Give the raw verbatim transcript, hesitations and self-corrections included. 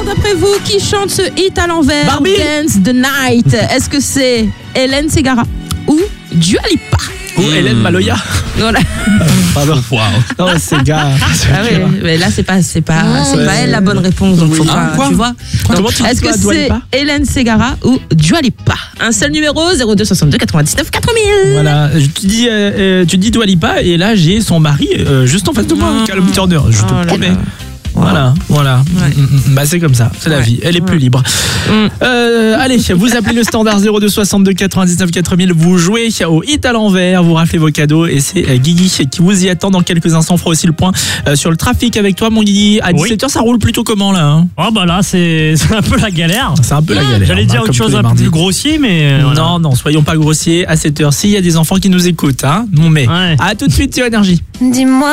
d'après vous, qui chante ce hit à l'envers? Barbie. Dance the Night. Est-ce que c'est Hélène Ségara ou Dua Lipa? Ou mmh. Hélène Maloya. Voilà. Pardon. Wow. Non, c'est gars. Ah oui, mais là c'est pas c'est pas oh, c'est ouais. pas elle la bonne réponse, donc oui. faut pas, ah, tu vois. Donc, tu est-ce que c'est Hélène Ségara ou Dua Lipa? Un seul numéro, zéro deux soixante-deux quatre-vingt-dix-neuf quatre mille. Voilà, tu dis euh, euh, tu dis Dua Lipa et là j'ai son mari euh, juste en face de moi, Callum Turner, je te oh promets. Voilà, voilà. Ouais. Bah c'est comme ça, c'est la ouais. vie. Elle est ouais. plus libre. Mm. Euh, allez, vous appelez le standard zéro deux soixante-deux quatre-vingt-dix-neuf quatre mille. Vous jouez au hit à l'envers, vous raflez vos cadeaux et c'est Guigui qui vous y attend dans quelques instants. On fera aussi le point sur le trafic avec toi, mon Guigui. À dix-sept heures, oui. ça roule plutôt comment là hein? Oh bah là, c'est, c'est un peu la galère. C'est un peu la galère. J'allais dire autre chose un peu plus grossier, mais voilà. non, non, soyons pas grossiers. À cette heure-ci, il y a des enfants qui nous écoutent, hein. Non mais ouais. à tout de suite sur Énergie. Dis-moi.